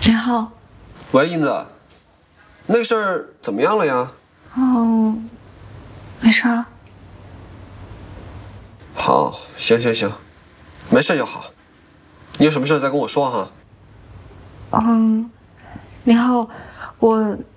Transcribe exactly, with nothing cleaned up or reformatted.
林浩， 喂，英子，那事儿怎么样了呀？ 哦，没事了。 好，行行行，没事就好。你有什么事再跟我说哈。 嗯，林浩，我